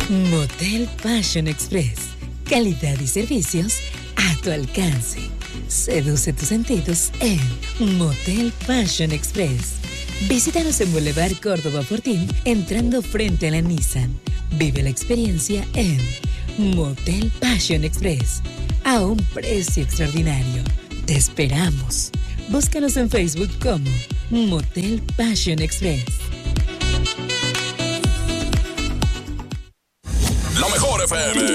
Motel Passion Express. Calidad y servicios a tu alcance. Seduce tus sentidos en Motel Passion Express. Visítanos en Boulevard Córdoba Fortín, entrando frente a la Nissan. Vive la experiencia en Motel Passion Express, a un precio extraordinario. Te esperamos. Búscanos en Facebook como Motel Passion Express. La mejor FM.